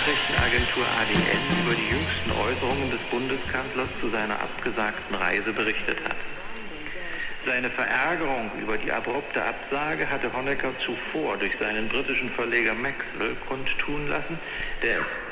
US-Nachrichtenagentur ADN über die jüngsten Äußerungen des Bundeskanzlers zu seiner abgesagten Reise berichtet hat. Seine Verärgerung über die abrupte Absage hatte Honecker zuvor durch seinen britischen Verleger Maxwell kundtun lassen, der